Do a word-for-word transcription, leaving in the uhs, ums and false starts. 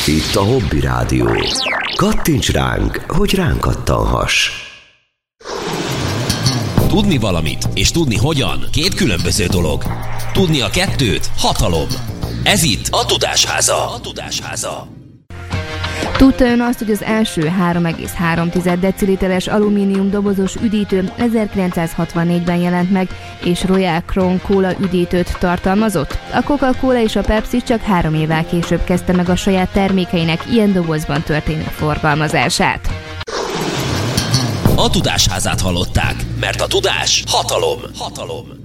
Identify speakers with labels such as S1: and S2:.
S1: Itt a Hobby Rádió. Kattints ránk, hogy ránk kattanhass.
S2: Tudni valamit és tudni hogyan két különböző dolog. Tudni a kettőt hatalom. Ez itt a Tudásháza. A Tudásháza.
S3: Tudta ön azt, hogy az első három egész három deciliteres alumínium dobozos üdítő ezerkilencszázhatvannégyben jelent meg, és Royal Crown Cola üdítőt tartalmazott? A Coca-Cola és a Pepsi csak három évvel később kezdte meg a saját termékeinek ilyen dobozban történő forgalmazását.
S2: A Tudásházát hallották, mert a tudás hatalom. Hatalom.